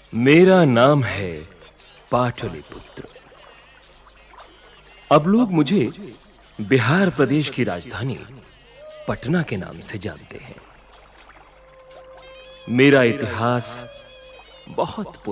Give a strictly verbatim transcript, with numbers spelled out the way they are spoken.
मेरा नाम है पाटलिपुत्र। अब लोग मुझे बिहार प्रदेश की राजधानी पटना के नाम से जानते हैं। मेरा इतिहास बहुत